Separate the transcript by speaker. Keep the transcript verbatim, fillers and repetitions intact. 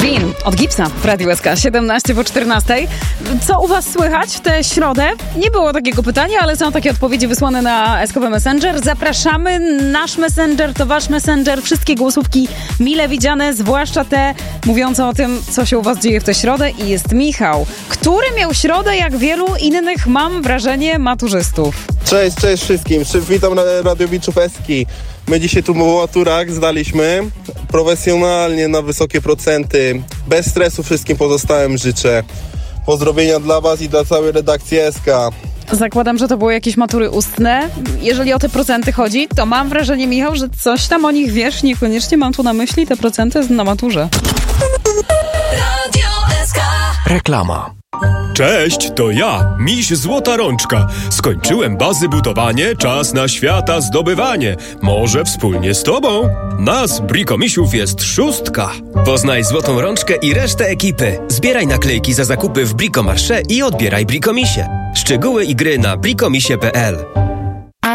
Speaker 1: Clean od Gipsa w Radiu S K, siedemnaście po czternastej. Co u was słychać w tę środę? Nie było takiego pytania, ale są takie odpowiedzi wysłane na S K P Messenger. Zapraszamy. Nasz Messenger to wasz Messenger. Wszystkie głosówki mile widziane, zwłaszcza te mówiące o tym, co się u was dzieje w tę środę. I jest Michał, który miał środę, jak wielu innych, mam wrażenie, maturzystów.
Speaker 2: Cześć, cześć wszystkim. Witam na Radiowiczów Eski. My dzisiaj tu w maturach zdaliśmy profesjonalnie na wysokie procenty. Bez stresu wszystkim pozostałym życzę. Pozdrowienia dla was i dla całej redakcji S K.
Speaker 1: Zakładam, że to były jakieś matury ustne. Jeżeli o te procenty chodzi, to mam wrażenie, Michał, że coś tam o nich wiesz. Niekoniecznie mam tu na myśli te procenty na maturze.
Speaker 3: Radio S K.
Speaker 4: Reklama. Cześć, to ja, Miś Złota Rączka. Skończyłem bazy budowanie, czas na świata zdobywanie. Może wspólnie z tobą? Nas, Brikomisiów, jest szóstka.
Speaker 5: Poznaj Złotą Rączkę i resztę ekipy. Zbieraj naklejki za zakupy w Brikomarsze i odbieraj Brikomisie. Szczegóły i gry na brikomisie kropka p l.